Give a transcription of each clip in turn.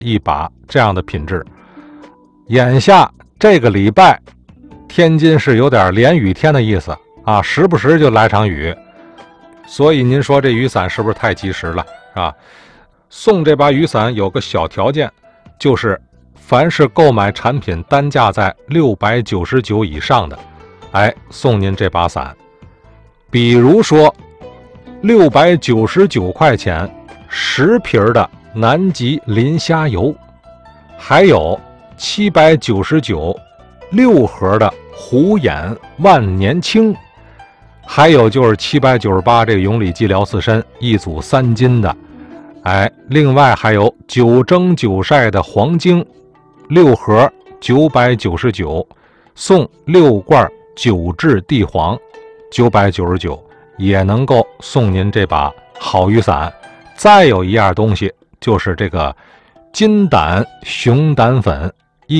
一把这样的品质。眼下这个礼拜天津是有点连雨天的意思啊，时不时就来场雨，所以您说这雨伞是不是太及时了啊？送这把雨伞有个小条件，就是凡是购买产品单价在699以上的，送您这把伞。比如说699块钱10瓶的南极磷虾油，还有799 6盒的虎眼万年青，还有就是798这个永里肌疗四参一组3斤的，另外还有9蒸9晒的黄精6盒999，送6罐9制地黄999，也能够送您这把好雨伞。再有一样东西就是这个金胆熊胆粉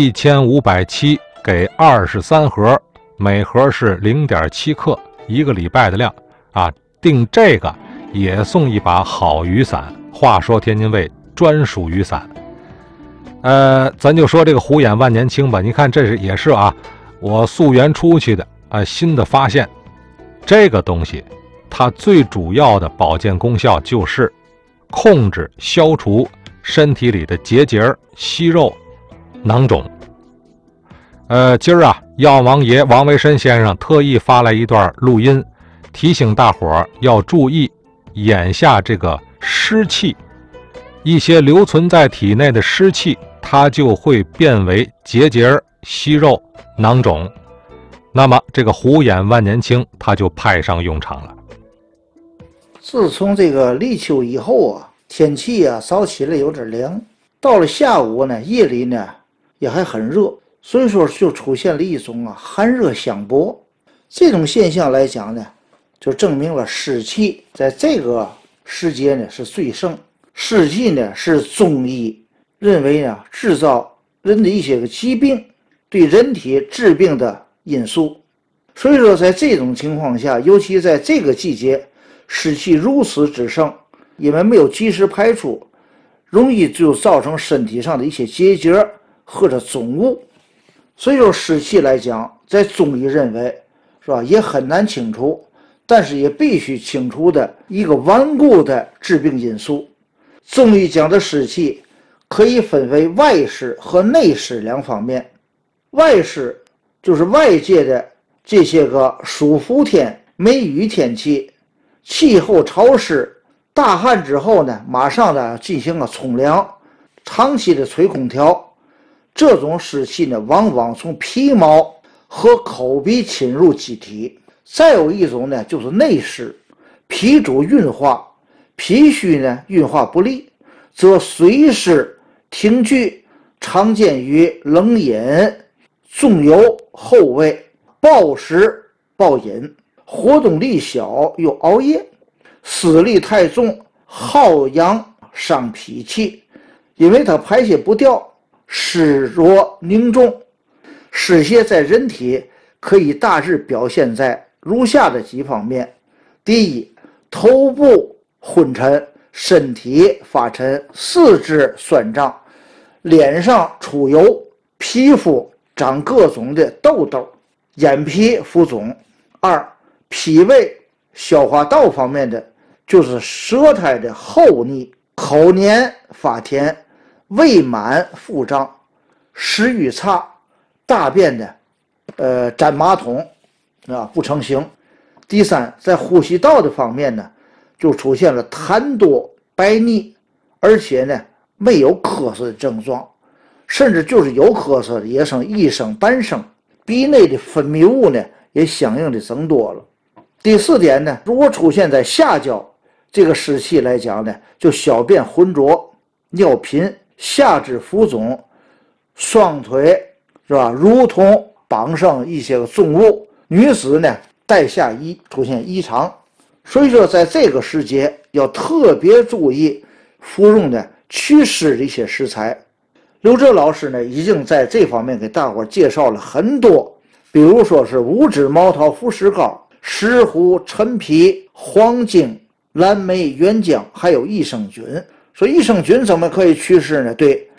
，1570给23盒，每盒是0.7克，1个礼拜的量啊。订这个也送一把好雨伞。话说天津卫专属雨伞。咱就说这个虎眼万年青吧，你看这也是啊，我溯源出去的新的发现。这个东西它最主要的保健功效就是控制消除身体里的结节、息肉、囊肿。今儿药王爷王维申先生特意发来一段录音，提醒大伙要注意眼下这个湿气，一些留存在体内的湿气，它就会变为结节、息肉、囊肿。那么这个虎眼万年青它就派上用场了。 自从这个立秋以后天气早起来有点凉，到了下午呢，夜里呢也还很热，所以说就出现了一种寒热相搏。这种现象来讲呢，就证明了湿气在这个时节呢是最盛。湿气呢是中医认为呢制造人的一些个疾病，对人体致病的因素。所以说在这种情况下，尤其在这个季节，湿气如此之盛，因为没有及时排出，容易就造成身体上的一些结节或者肿物。所以说湿气来讲，在中医认为是吧，也很难清除，但是也必须清除的一个顽固的致病因素。中医讲的湿气可以分为外湿和内湿两方面。外湿就是外界的这些个暑伏天、梅雨天气，气候潮湿，大旱之后呢，马上呢进行了冲凉，长期的吹空调，这种湿气呢，往往从皮毛和口鼻侵入机体。再有一种呢，就是内湿，脾主运化，脾虚呢运化不利，则水湿停聚，常见于冷饮、重油、厚味、暴食、暴饮，活动力小又熬夜，思力太重，耗阳伤脾气，因为它排泄不掉，湿浊凝重。湿邪在人体可以大致表现在如下的几方面。第一，头部昏沉，身体发沉，四肢酸胀，脸上出油，皮肤长各种的痘痘，眼皮浮肿。二，脾胃消化道方面的，就是舌苔的厚腻，口黏发甜，胃满腹胀，食欲差，大便的沾马桶不成形。第三，在呼吸道的方面呢，就出现了痰多白腻，而且呢没有咳嗽的症状，甚至就是有咳嗽的也剩一声半声，鼻内的分泌物呢也相应的增多了。第四点呢，如果出现在下焦这个湿气来讲呢，就小便浑浊、尿频、下肢浮肿，双腿是吧，如同绑上一些个重物，女子呢带下衣出现异常。所以说在这个时节要特别注意服用的祛湿的一些食材。刘哲老师呢已经在这方面给大伙介绍了很多，比如说是五指毛桃服食膏、石斛、陈皮、黄精、蓝莓、原浆，还有益生菌。说益生菌怎么可以祛湿呢？对，